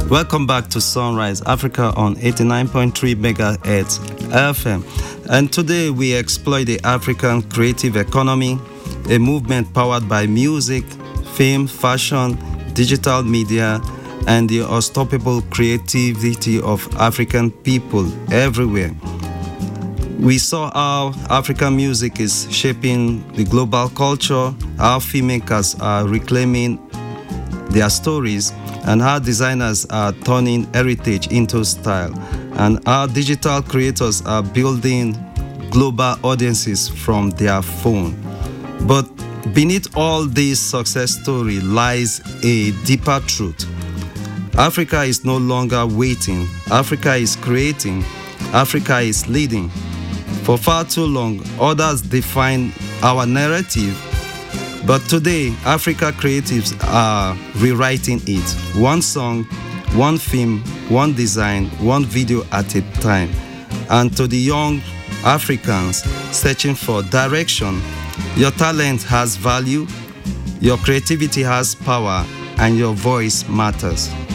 Welcome back to Sunrise Africa on 89.3 MHz FM. And today we explore the African creative economy, a movement powered by music, film, fashion, digital media, and the unstoppable creativity of African people everywhere. We saw how African music is shaping the global culture, how filmmakers are reclaiming their stories, and how designers are turning heritage into style, and how digital creators are building global audiences from their phone. But beneath all this success story lies a deeper truth. Africa is no longer waiting. Africa is creating. Africa is leading. For far too long, others define our narrative. But today, Africa creatives are rewriting it. One song, one film, one design, one video at a time. And to the young Africans searching for direction, your talent has value, your creativity has power, and your voice matters.